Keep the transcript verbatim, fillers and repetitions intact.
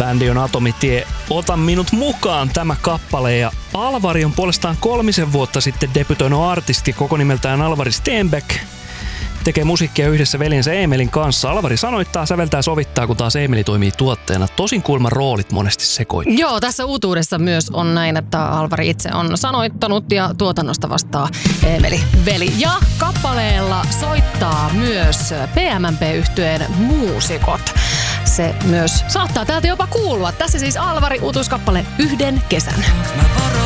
bändi on Atomitie. Ota minut mukaan tämä kappale. Ja Alvari on puolestaan kolmisen vuotta sitten debytoinut artisti koko nimeltään Alvari Stenbeck. Tekee musiikkia yhdessä veljensä Emelin kanssa. Alvari sanoittaa, säveltää, sovittaa, kun taas Emeli toimii tuotteena. Tosin kuulemma roolit monesti sekoittaa. Joo, tässä uutuudessa myös on näin, että Alvari itse on sanoittanut ja tuotannosta vastaa Emeli veli. Ja kappaleella soittaa myös P M M P-yhtyeen muusikot. Se myös saattaa täältä jopa kuulua. Tässä siis Alvari uutuuskappale Yhden kesän. Mä varo